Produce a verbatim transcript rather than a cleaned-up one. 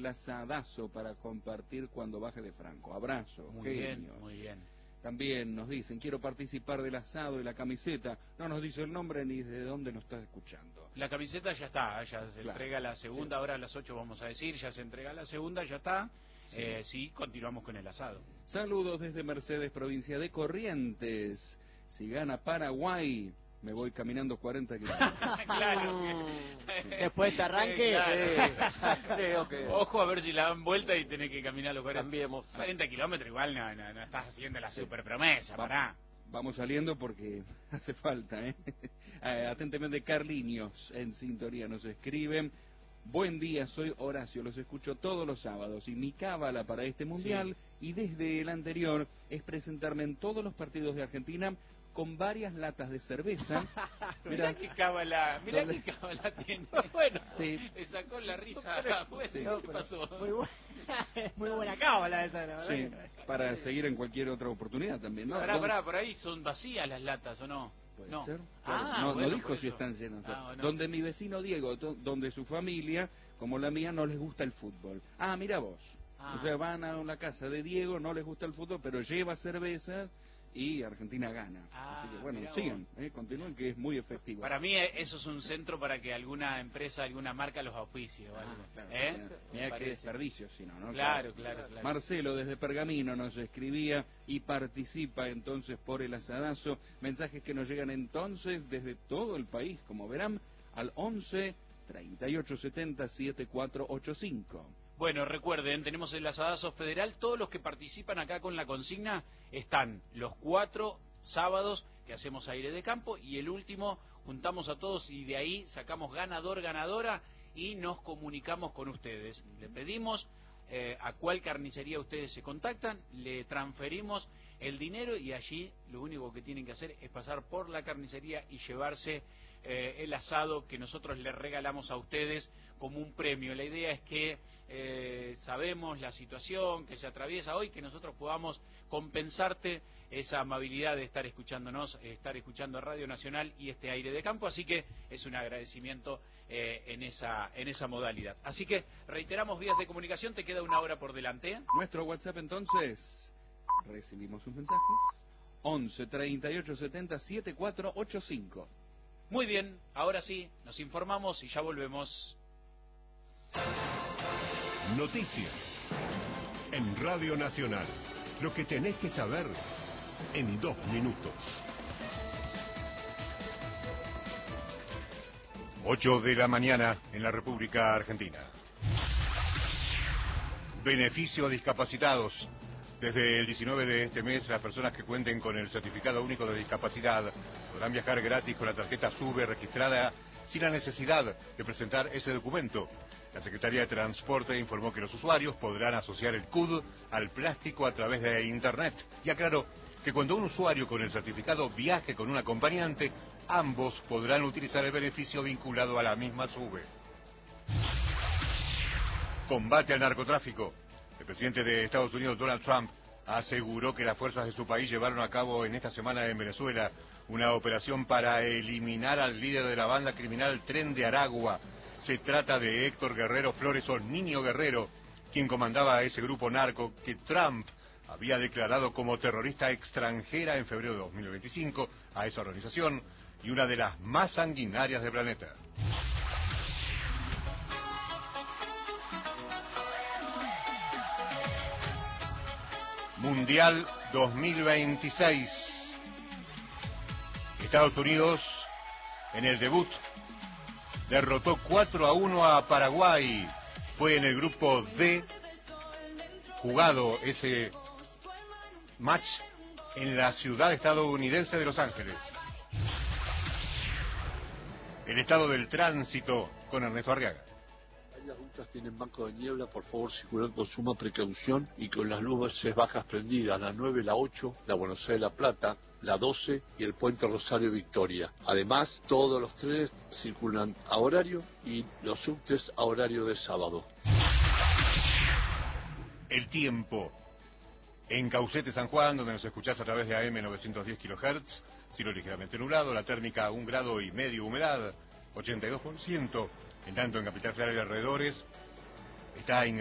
asadazo para compartir cuando baje de Franco. Abrazo, muy genios. bien, muy bien. También nos dicen, quiero participar del asado y la camiseta. No nos dice el nombre ni de dónde nos está escuchando. La camiseta ya está, ya se claro, entrega la segunda, sí. Ahora a las ocho vamos a decir, ya se entrega la segunda, ya está. Sí. Eh, sí, continuamos con el asado. Saludos desde Mercedes, provincia de Corrientes. Si gana Paraguay, me voy caminando cuarenta kilómetros. Claro. Sí. Después te arranque. Claro. Creo que... Ojo a ver si la dan vuelta y tenés que caminar los cuarenta. Cambiemos. cuarenta kilómetros, igual no, no, no estás haciendo la sí. super promesa, Va, pará. Vamos saliendo porque hace falta, ¿eh? Atentamente, Carliños en sintonía nos escriben. Buen día, soy Horacio, los escucho todos los sábados y mi cábala para este mundial sí. y desde el anterior es presentarme en todos los partidos de Argentina con varias latas de cerveza. Mirá qué cábala, mirá qué cábala tiene. Bueno, sí. Le sacó la risa. Bueno, sí. ¿Qué pasó? Muy, bu muy buena cábala esa, ¿no? Sí, para seguir en cualquier otra oportunidad también, ¿no? Pará, pará, por ahí son vacías las latas, ¿o no? Puede no. ser. Claro. Ah, no, bueno, no dijo si están llenas. Ah, no. Donde mi vecino Diego, donde su familia, como la mía, no les gusta el fútbol. Ah, mira vos. Ah. O sea, van a la casa de Diego, no les gusta el fútbol, pero lleva cerveza y Argentina gana. Ah, así que bueno, sigan, eh, continúen, que es muy efectivo. Para mí eso es un centro para que alguna empresa, alguna marca los auspicie o algo. Ah, claro, ¿Eh? Mira, mira qué desperdicio, si no, ¿no? Claro, claro, claro, claro. Marcelo desde Pergamino nos escribía y participa entonces por el asadazo. Mensajes que nos llegan entonces desde todo el país, como verán, al once, treinta y ocho, setenta, setenta y cuatro ochenta y cinco. Bueno, recuerden, tenemos el asadazo federal. Todos los que participan acá con la consigna están los cuatro sábados que hacemos aire de campo y el último juntamos a todos y de ahí sacamos ganador, ganadora y nos comunicamos con ustedes. Le pedimos eh, a cuál carnicería ustedes se contactan, le transferimos el dinero y allí lo único que tienen que hacer es pasar por la carnicería y llevarse eh, el asado que nosotros les regalamos a ustedes como un premio. La idea es que eh, sabemos la situación que se atraviesa hoy, que nosotros podamos compensarte esa amabilidad de estar escuchándonos, estar escuchando Radio Nacional y este aire de campo, así que es un agradecimiento eh, en esa en esa modalidad. Así que reiteramos vías de comunicación, te queda una hora por delante. Nuestro WhatsApp entonces, recibimos sus mensajes, once, treinta y ocho, setenta, setenta y cuatro ochenta y cinco. Muy bien, ahora sí, nos informamos y ya volvemos. Noticias en Radio Nacional. Lo que tenés que saber en dos minutos. ocho de la mañana en la República Argentina. Beneficio a discapacitados. Desde el diecinueve de este mes, las personas que cuenten con el certificado único de discapacidad podrán viajar gratis con la tarjeta SUBE registrada sin la necesidad de presentar ese documento. La Secretaría de Transporte informó que los usuarios podrán asociar el C U D al plástico a través de Internet y aclaró que cuando un usuario con el certificado viaje con un acompañante, ambos podrán utilizar el beneficio vinculado a la misma SUBE. Combate al narcotráfico. El presidente de Estados Unidos, Donald Trump, aseguró que las fuerzas de su país llevaron a cabo en esta semana en Venezuela una operación para eliminar al líder de la banda criminal Tren de Aragua. Se trata de Héctor Guerrero Flores o Niño Guerrero, quien comandaba ese grupo narco que Trump había declarado como terrorista extranjera en febrero de dos mil veinticinco a esa organización y una de las más sanguinarias del planeta. Mundial dos mil veintiséis. Estados Unidos, en el debut, derrotó cuatro a uno a Paraguay. Fue en el grupo D jugado ese match en la ciudad estadounidense de Los Ángeles. El estado del tránsito con Ernesto Arriaga. Las rutas tienen banco de niebla, por favor circular con suma precaución y con las luces bajas prendidas, la nueve, la ocho, la Buenos Aires La Plata, la doce y el Puente Rosario Victoria. Además, todos los trenes circulan a horario y los subtes a horario de sábado. El tiempo. En Caucete, San Juan, donde nos escuchás a través de A M novecientos diez kilohertz, cielo ligeramente nublado, la térmica un grado y medio, humedad ochenta y dos por ciento. En tanto, en Capital Federal y alrededores está